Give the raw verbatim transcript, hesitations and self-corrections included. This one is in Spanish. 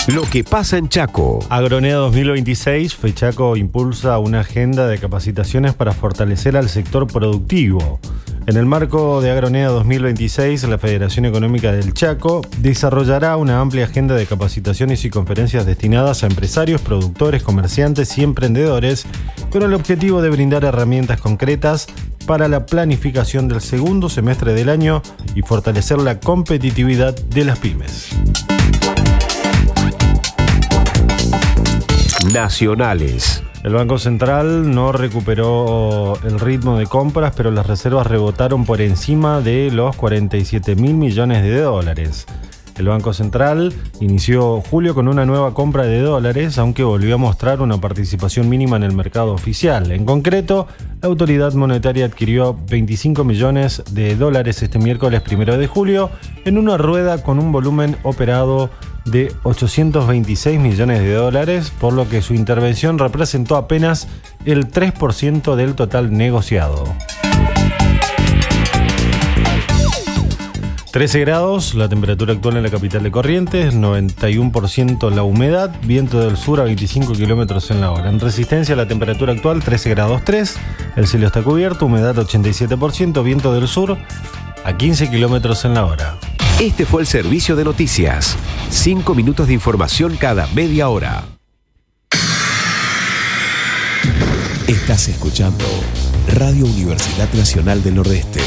Lo que pasa en Chaco. Agronea dos mil veintiséis, FECHACO impulsa una agenda de capacitaciones para fortalecer al sector productivo. En el marco de Agronea dos mil veintiséis, la Federación Económica del Chaco desarrollará una amplia agenda de capacitaciones y conferencias destinadas a empresarios, productores, comerciantes y emprendedores, con el objetivo de brindar herramientas concretas para la planificación del segundo semestre del año y fortalecer la competitividad de las pymes. Nacionales. El Banco Central no recuperó el ritmo de compras, pero las reservas rebotaron por encima de los cuarenta y siete mil millones de dólares. El Banco Central inició julio con una nueva compra de dólares, aunque volvió a mostrar una participación mínima en el mercado oficial. En concreto, la autoridad monetaria adquirió veinticinco millones de dólares este miércoles primero de julio, en una rueda con un volumen operado de ochocientos veintiséis millones de dólares, por lo que su intervención representó apenas el tres por ciento del total negociado. trece grados, la temperatura actual en la capital de Corrientes, noventa y uno por ciento la humedad, viento del sur a veinticinco kilómetros en la hora. En Resistencia, la temperatura actual trece grados tres, el cielo está cubierto, humedad ochenta y siete por ciento, viento del sur a quince kilómetros en la hora. Este fue el servicio de noticias. Cinco minutos de información cada media hora. Estás escuchando Radio Universidad Nacional del Nordeste.